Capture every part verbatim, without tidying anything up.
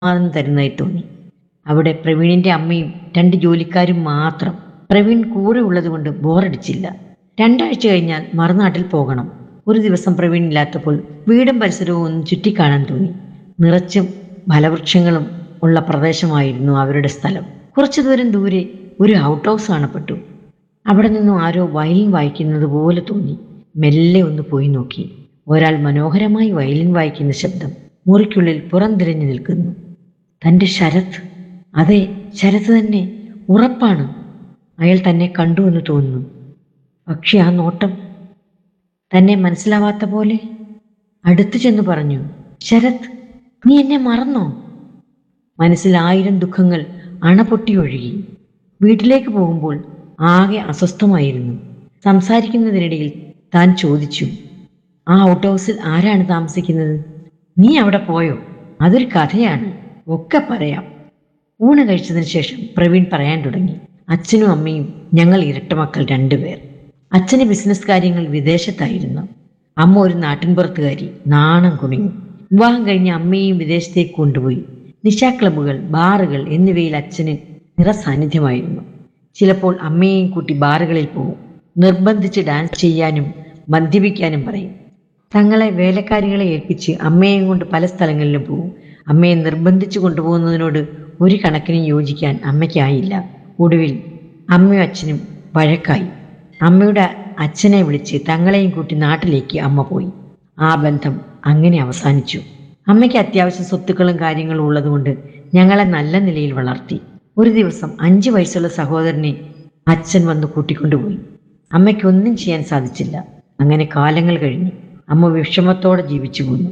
സമാധാനം തരുന്നതായി തോന്നി. അവിടെ പ്രവീണിന്റെ അമ്മയും രണ്ട് ജോലിക്കാരും മാത്രം. പ്രവീൺ കൂടെ ഉള്ളതുകൊണ്ട് ബോറടിച്ചില്ല. രണ്ടാഴ്ച കഴിഞ്ഞാൽ മറുനാട്ടിൽ പോകണം. ഒരു ദിവസം പ്രവീൺ ഇല്ലാത്തപ്പോൾ വീടും പരിസരവും ഒന്ന് ചുറ്റിക്കാണാൻ തോന്നി. നിറച്ചും ഫലവൃക്ഷങ്ങളും ഉള്ള പ്രദേശമായിരുന്നു അവരുടെ സ്ഥലം. കുറച്ചു ദൂരം ദൂരെ ഒരു ഔട്ട് ഹൗസ് കാണപ്പെട്ടു. അവിടെ നിന്നും ആരോ വയലിൻ വായിക്കുന്നത് പോലെ തോന്നി. മെല്ലെ ഒന്ന് പോയി നോക്കി. ഒരാൾ മനോഹരമായി വയലിൻ വായിക്കുന്ന ശബ്ദം മുറിക്കുള്ളിൽ പുറംതിരിഞ്ഞു നിൽക്കുന്നു. തൻ്റെ ശരത്. അതെ, ശരത് തന്നെ. ഉറപ്പാണ്. അയാൾ തന്നെ കണ്ടു എന്ന് തോന്നുന്നു. പക്ഷെ ആ നോട്ടം തന്നെ മനസ്സിലാവാത്ത പോലെ. അടുത്തു ചെന്ന് പറഞ്ഞു, ശരത്, നീ എന്നെ മറന്നോ? മനസ്സിൽ ആയിരം ദുഃഖങ്ങൾ അണപൊട്ടിയൊഴുകി. വീട്ടിലേക്ക് പോകുമ്പോൾ ആകെ അസ്വസ്ഥമായിരുന്നു. സംസാരിക്കുന്നതിനിടയിൽ താൻ ചോദിച്ചു, ആ ഔട്ട് ഹൗസിൽ ആരാണ് താമസിക്കുന്നത്? നീ അവിടെ പോയോ? അതൊരു കഥയാണ്, ഒക്കെ പറയാം. ഊണ് കഴിച്ചതിന് ശേഷം പ്രവീൺ പറയാൻ തുടങ്ങി. അച്ഛനും അമ്മയും ഞങ്ങൾ ഇരട്ടമക്കൾ രണ്ടുപേർ. അച്ഛന് ബിസിനസ് കാര്യങ്ങൾ വിദേശത്തായിരുന്നു. അമ്മ ഒരു നാട്ടിൻപുറത്തുകാരി. നാണം കുണിങ്ങും. വിവാഹം കഴിഞ്ഞ് അമ്മയെയും വിദേശത്തേക്ക് കൊണ്ടുപോയി. നിശാ ക്ലബ്ബുകൾ, ബാറുകൾ എന്നിവയിൽ അച്ഛന് നിറസാന്നിധ്യമായിരുന്നു. ചിലപ്പോൾ അമ്മയെയും കൂട്ടി ബാറുകളിൽ പോകും. നിർബന്ധിച്ച് ഡാൻസ് ചെയ്യാനും മദ്യപിക്കാനും പറയും. തങ്ങളെ വേലക്കാരികളെ ഏൽപ്പിച്ച് അമ്മയെയും കൊണ്ട് പല സ്ഥലങ്ങളിലും പോകും. അമ്മയെ നിർബന്ധിച്ചു കൊണ്ടുപോകുന്നതിനോട് ഒരു കണക്കിന് യോജിക്കാൻ അമ്മയ്ക്കായില്ല. ഒടുവിൽ അമ്മയും അച്ഛനും വഴക്കായി. അമ്മയുടെ അച്ഛനെ വിളിച്ച് തങ്ങളെയും കൂട്ടി നാട്ടിലേക്ക് അമ്മ പോയി. ആ ബന്ധം അങ്ങനെ അവസാനിച്ചു. അമ്മയ്ക്ക് അത്യാവശ്യം സ്വത്തുക്കളും കാര്യങ്ങളും ഉള്ളതുകൊണ്ട് ഞങ്ങളെ നല്ല നിലയിൽ വളർത്തി. ഒരു ദിവസം അഞ്ചു വയസ്സുള്ള സഹോദരനെ അച്ഛൻ വന്ന് കൂട്ടിക്കൊണ്ടുപോയി. അമ്മയ്ക്കൊന്നും ചെയ്യാൻ സാധിച്ചില്ല. അങ്ങനെ കാലങ്ങൾ കഴിഞ്ഞു. അമ്മ വിഷമത്തോടെ ജീവിച്ചു പോന്നു.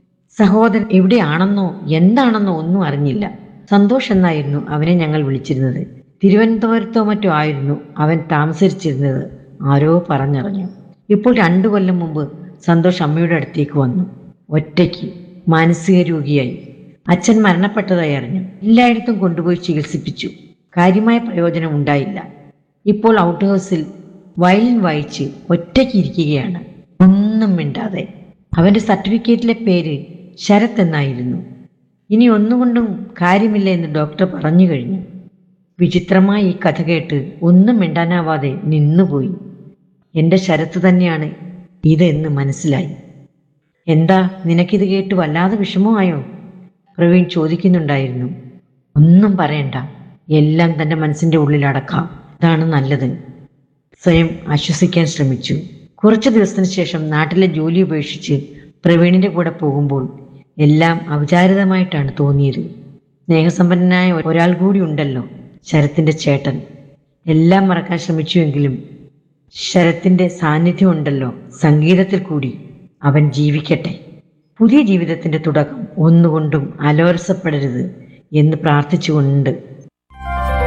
സഹോദരൻ എവിടെയാണെന്നോ എന്താണെന്നോ ഒന്നും അറിഞ്ഞില്ല. സന്തോഷ് എന്നായിരുന്നു അവനെ ഞങ്ങൾ വിളിച്ചിരുന്നത്. തിരുവനന്തപുരത്തോ മറ്റോ ആയിരുന്നു അവൻ താമസിച്ചിരുന്നത്. ആരോ പറഞ്ഞറിഞ്ഞു. ഇപ്പോൾ രണ്ടു കൊല്ലം മുമ്പ് സന്തോഷ് അമ്മയുടെ അടുത്തേക്ക് വന്നു. ഒറ്റയ്ക്ക്, മാനസിക രോഗിയായി. അച്ഛൻ മരണപ്പെട്ടതായി അറിഞ്ഞു. എല്ലായിടത്തും കൊണ്ടുപോയി ചികിത്സിപ്പിച്ചു. കാര്യമായ പ്രയോജനം ഉണ്ടായില്ല. ഇപ്പോൾ ഔട്ട് ഹൗസിൽ വയലിൻ വായിച്ച് ഒറ്റയ്ക്ക് ഇരിക്കുകയാണ്, ഒന്നും മിണ്ടാതെ. അവന്റെ സർട്ടിഫിക്കറ്റിലെ പേര് ശരത് എന്നായിരുന്നു. ഇനി ഒന്നുകൊണ്ടും കാര്യമില്ല എന്ന് ഡോക്ടർ പറഞ്ഞു കഴിഞ്ഞു. വിചിത്രമായി ഈ കഥ കേട്ട് ഒന്നും മിണ്ടാനാവാതെ നിന്നുപോയി. എൻ്റെ ശരത്ത് തന്നെയാണ് ഇതെന്ന് മനസ്സിലായി. എന്താ, നിനക്കിത് കേട്ട് വല്ലാതെ വിഷമമായോ? പ്രവീൺ ചോദിക്കുന്നുണ്ടായിരുന്നു. ഒന്നും പറയണ്ട, എല്ലാം തൻ്റെ മനസ്സിൻ്റെ ഉള്ളിൽ അടക്കാം. അതാണ് നല്ലത്. സ്വയം ആശ്വസിക്കാൻ ശ്രമിച്ചു. കുറച്ചു ദിവസത്തിന് ശേഷം നാട്ടിലെ ജോലി ഉപേക്ഷിച്ച് പ്രവീണിന്റെ കൂടെ പോകുമ്പോൾ എല്ലാം അവിചാരിതമായിട്ടാണ് തോന്നിയത്. സ്നേഹസമ്പന്നനായ ഒരാൾ കൂടി ഉണ്ടല്ലോ, ശരത്തിന്റെ ചേട്ടൻ. എല്ലാം മറക്കാൻ ശ്രമിച്ചുവെങ്കിലും ശരത്തിന്റെ സാന്നിധ്യം ഉണ്ടല്ലോ സംഗീതത്തിൽ കൂടി. അവൻ ജീവിക്കട്ടെ. പുതിയ ജീവിതത്തിന്റെ തുടക്കം ഒന്നുകൊണ്ടും അലോരസപ്പെടരുത് എന്ന് പ്രാർത്ഥിച്ചുകൊണ്ട്